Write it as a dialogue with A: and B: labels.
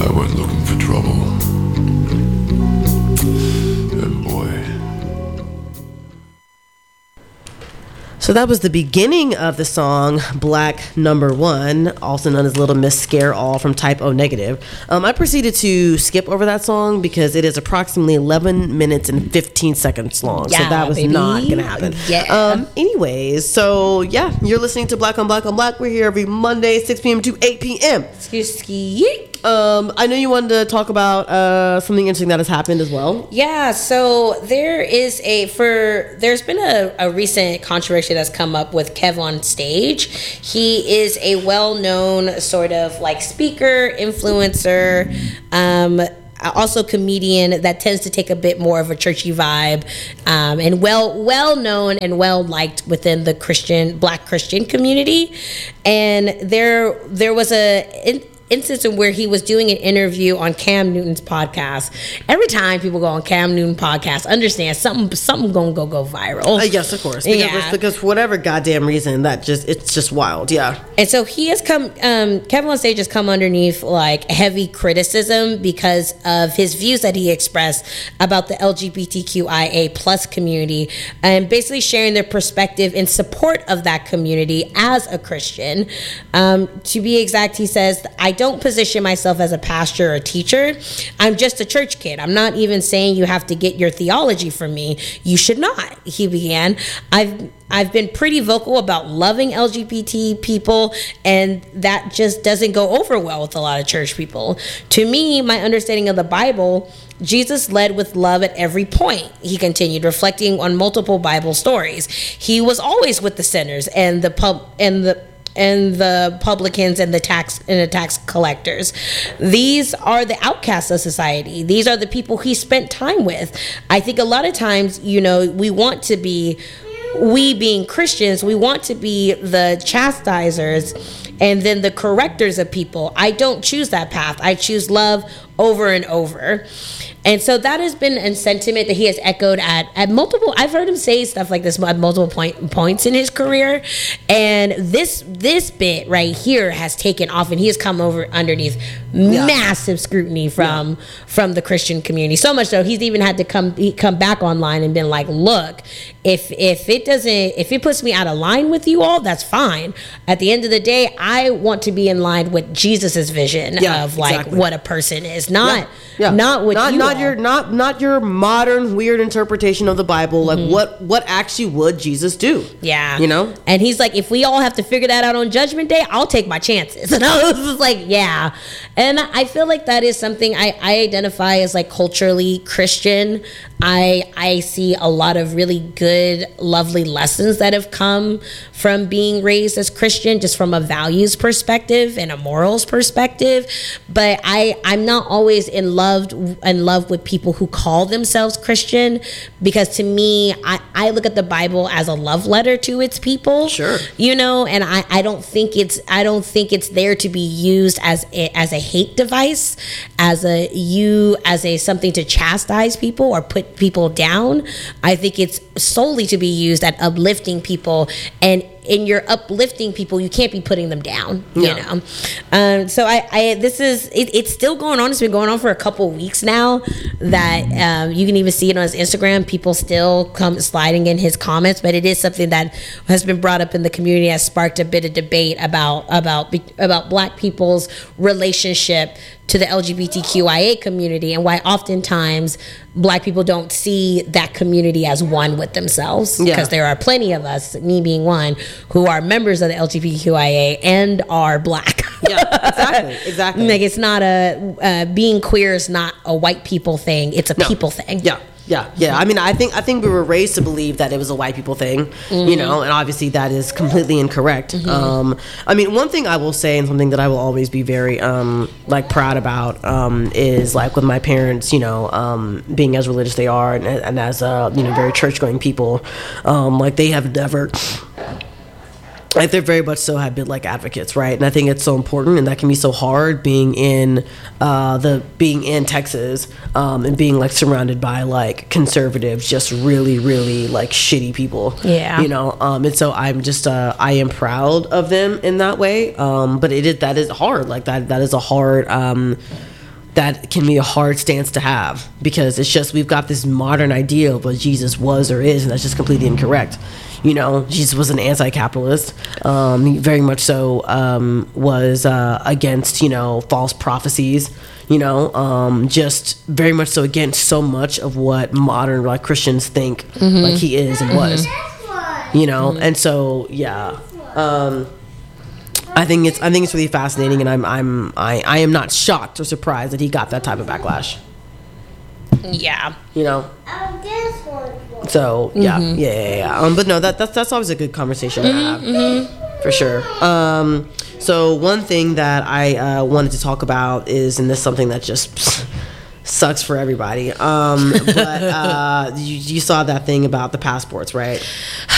A: I went looking for trouble. And boy.
B: So that was the beginning of the song Black Number One, also known as Little Miss Scare All from Type O Negative. I proceeded to skip over that song because it is approximately 11 minutes and 15 seconds long.
C: Yeah,
B: so that was
C: baby.
B: not going to happen.
C: Yeah.
B: Anyways, so yeah, you're listening to Black on Black on Black. We're here every Monday, 6 p.m. to 8 p.m. I know you wanted to talk about something interesting that has happened as well.
C: Yeah, so there's been a recent controversy that's come up with Kev on Stage. He is a well-known sort of like speaker, influencer, also comedian that tends to take a bit more of a churchy vibe, and well known and well liked within the Black Christian community. And there was a instance in where he was doing an interview on Cam Newton's podcast. Every time people go on Cam Newton podcast, understand something gonna go viral.
B: Yes, of course. Because for whatever goddamn reason, it's just wild. Yeah.
C: And so he has come. Kevin on Stage has come underneath like heavy criticism because of his views that he expressed about the LGBTQIA plus community, and basically sharing their perspective in support of that community as a Christian. To be exact, he says, "I don't position myself as a pastor or teacher. I'm just a church kid. I'm not even saying you have to get your theology from me. You should not," he began. I've been pretty vocal about loving LGBT people, and that just doesn't go over well with a lot of church people. To me, my understanding of the Bible, Jesus led with love at every point, he continued, reflecting on multiple Bible stories. He was always with the sinners and the publicans and the tax collectors. These are the outcasts of society. These are the people he spent time with. I think a lot of times, we being Christians, we want to be the chastisers and then the correctors of people. I don't choose that path. I choose love over and over. And so that has been a sentiment that he has echoed at multiple. I've heard him say stuff like this at multiple points in his career, and this bit right here has taken off, and he has come over underneath massive scrutiny from the Christian community. So much so he's even had to come back online and been like, "Look, if it puts me out of line with you all, that's fine. At the end of the day, I want to be in line with Jesus's vision of like what a person is, not your modern weird interpretation of the Bible. Like what actually would Jesus do? Yeah, you know. And he's like, if we all have to figure that out on Judgment Day, I'll take my chances. And I was just like, yeah. And I feel like that is something I identify as like culturally Christian. I see a lot of really good, lovely lessons that have come from being raised as Christian, just from a values perspective and a morals perspective. But I'm not always in love with people who call themselves Christian, because to me, I look at the Bible as a love letter to its people. Sure. You know, and I don't think it's there to be used as a hate device, as a something to chastise people or put people down. I think it's solely to be used at uplifting people, and in your uplifting people, you can't be putting them down. You know. So it's still going on. It's been going on for a couple weeks now. That you can even see it on his Instagram. People still come sliding in his comments, but it is something that has been brought up in the community, has sparked a bit of debate about Black people's relationship to the LGBTQIA community, and why oftentimes Black people don't see that community as one with themselves, because there are plenty of us, me being one, who are members of the LGBTQIA and are Black. Yeah, exactly. Like, it's not being queer is not a white people thing. It's a people thing. Yeah. I mean, I think we were raised to believe that it was a white people thing, you know, and obviously that is completely incorrect. I mean, one thing I will say, and something that I will always be very like proud about, is like with my parents, you know, being as religious they are, and as you know, very church going people, like they have never. Like, they very much so have been like advocates, right? And I think it's so important, and that can be so hard being in Texas, and being like surrounded by like conservatives, just really, really like shitty people. Yeah, you know. And so I'm just I am proud of them in that way. But that is hard. Like that is a hard
B: that can be a hard stance to have, because it's just, we've got this modern idea of what Jesus was or is, and that's just completely incorrect. You know, Jesus was an anti-capitalist. He very much so was against, you know, false prophecies. You know, just very much so against so much of what modern like Christians think like he is and was. You know, and so yeah, I think it's really fascinating, and I am not shocked or surprised that he got that type of backlash.
C: Yeah,
B: you know. So yeah. But no, that's always a good conversation to have, for sure. So one thing that I wanted to talk about is, and this is something that just sucks for everybody. But you saw that thing about the passports, right?